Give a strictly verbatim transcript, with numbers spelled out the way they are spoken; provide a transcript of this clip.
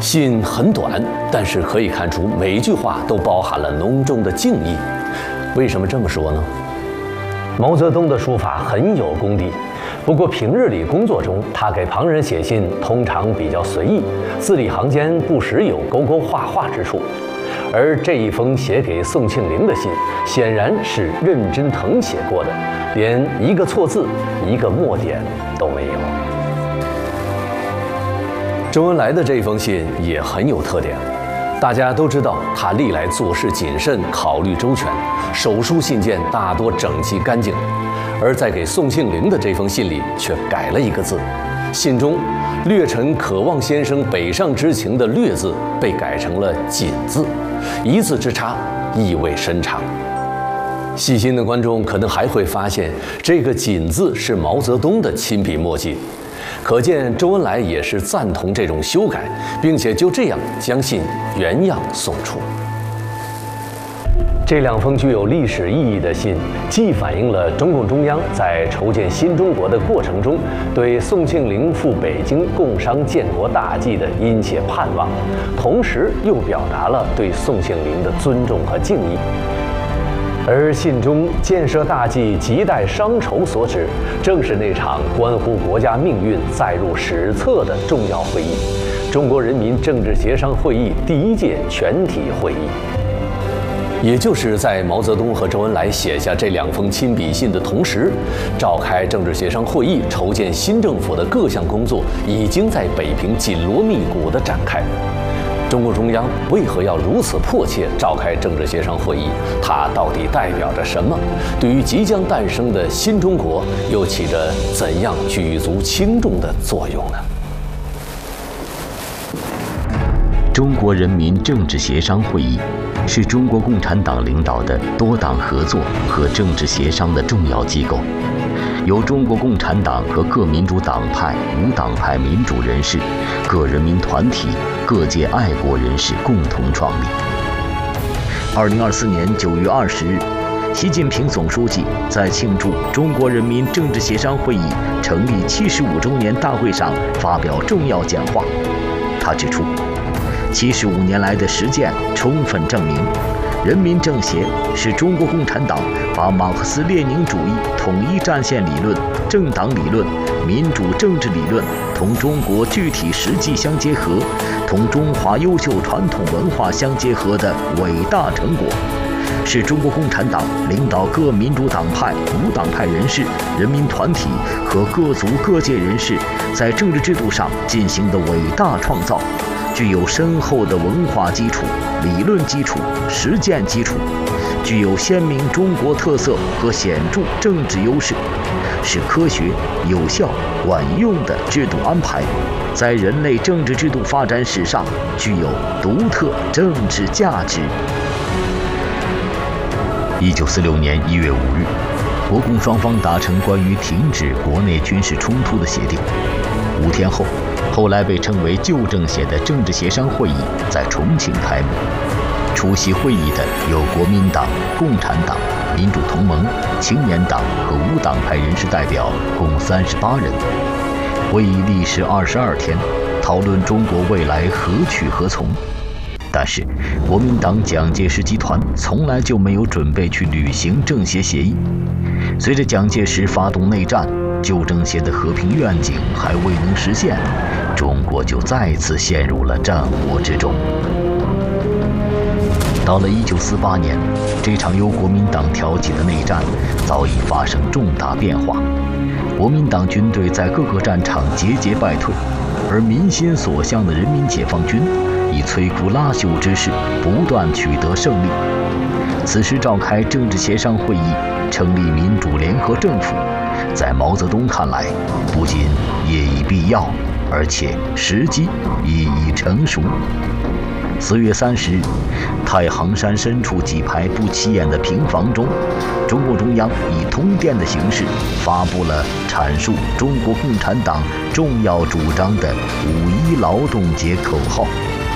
信很短，但是可以看出每一句话都包含了浓重的敬意。为什么这么说呢？毛泽东的书法很有功底，不过平日里工作中，他给旁人写信通常比较随意，字里行间不时有勾勾画画之处。而这一封写给宋庆龄的信，显然是认真誊写过的，连一个错字、一个墨点都没有。周恩来的这封信也很有特点，大家都知道他历来做事谨慎，考虑周全，手书信件大多整齐干净，而在给宋庆龄的这封信里却改了一个字，信中“略臣渴望先生北上之情”的“略”字被改成了“谨”字，一字之差，意味深长。细心的观众可能还会发现，这个“谨”字是毛泽东的亲笔墨迹。可见周恩来也是赞同这种修改，并且就这样将信原样送出。这两封具有历史意义的信，既反映了中共中央在筹建新中国的过程中对宋庆龄赴北京共商建国大计的殷切盼望，同时又表达了对宋庆龄的尊重和敬意。而信中建设大计亟待商筹所指，正是那场关乎国家命运、载入史册的重要会议——中国人民政治协商会议第一届全体会议。也就是在毛泽东和周恩来写下这两封亲笔信的同时，召开政治协商会议、筹建新政府的各项工作已经在北平紧锣密鼓地展开。中共中央为何要如此迫切召开政治协商会议？它到底代表着什么？对于即将诞生的新中国，又起着怎样举足轻重的作用呢？ 中国人民政治协商会议是中国共产党领导的多党合作和政治协商的重要机构，由中国共产党和各民主党派、无党派民主人士、各人民团体、各界爱国人士共同创立。二零二四年九月二十日，习近平总书记在庆祝中国人民政治协商会议成立七十五周年大会上发表重要讲话。他指出，七十五年来的实践充分证明，人民政协是中国共产党把马克思列宁主义统一战线理论、政党理论、民主政治理论同中国具体实际相结合，同中华优秀传统文化相结合的伟大成果，是中国共产党领导各民主党派、无党派人士、人民团体和各族各界人士在政治制度上进行的伟大创造，具有深厚的文化基础、理论基础、实践基础，具有鲜明中国特色和显著政治优势，是科学、有效、管用的制度安排，在人类政治制度发展史上具有独特政治价值。一九四六年一月五日，国共双方达成关于停止国内军事冲突的协定。五天后，后来被称为旧政协的政治协商会议在重庆开幕。出席会议的有国民党、共产党、民主同盟、青年党和无党派人士代表共三十八人。会议历时二十二天，讨论中国未来何去何从。但是，国民党蒋介石集团从来就没有准备去履行政协协议。随着蒋介石发动内战，旧政协的和平愿景还未能实现，中国就再次陷入了战火之中。到了一九四八年，这场由国民党挑起的内战早已发生重大变化，国民党军队在各个战场节节败退，而民心所向的人民解放军以摧枯拉朽之势不断取得胜利。此时召开政治协商会议，成立民主联合政府，在毛泽东看来，不仅业已必要，而且时机亦已成熟。四月三十日，太行山深处几排不起眼的平房中，中共中央以通电的形式发布了阐述中国共产党重要主张的五一劳动节口号。